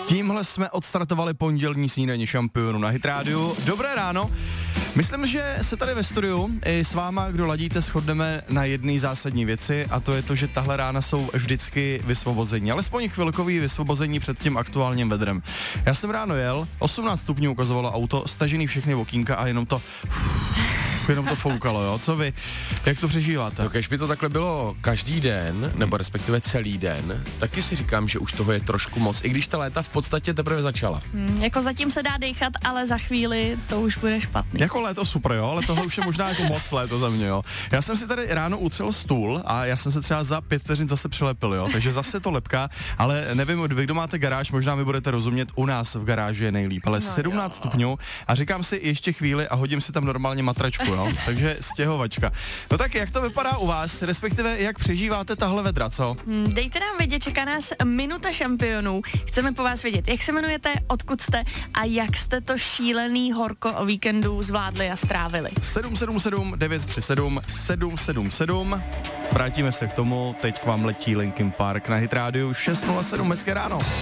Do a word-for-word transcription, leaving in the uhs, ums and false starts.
Tímhle jsme odstartovali pondělní snídaní šampionů na Hit Radio. Dobré ráno. Myslím, že se tady ve studiu i s váma, kdo ladíte, shodneme na jedné zásadní věci, a to je to, že tahle rána jsou vždycky vysvobození, alespoň chvilkový vysvobození před tím aktuálním vedrem. Já jsem ráno jel, osmnáct stupňů ukazovalo auto, stažený všechny okýnka a jenom to... jenom to foukalo, jo? Co vy? Jak to přežíváte? No, když by to takhle bylo každý den, nebo respektive celý den, taky si říkám, že už toho je trošku moc, i když ta léta v podstatě teprve začala. Hmm, jako zatím se dá dechat, ale za chvíli to už bude špatný. Jako léto super, jo, ale tohle už je možná jako moc léto za mě, jo. Já jsem si tady ráno utřel stůl a já jsem se třeba za pět vteřin zase přilepil, jo, takže zase to lepká, ale nevím, vy, kdo máte garáž, možná mi budete rozumět, u nás v garáži je nejlíp, ale no, sedmnáct jo. stupňů a říkám si ještě chvíli a hodím si tam normálně matračku, jo, takže stěhovačka. No tak jak to vypadá u vás, respektive jak přežíváte tahle vedra, co? Hmm, dejte nám vědět, čeká nás minuta šampionů. Chceme po vás vědět, jak se jmenujete, odkud jste a jak jste to šílený horko o víkendu zvládli a strávili. sedm sedm sedm devět tři sedm sedm sedm sedm. Vrátíme se k tomu, teď k vám letí Linkin Park na Hit Radio šest nula sedm, hezké ráno.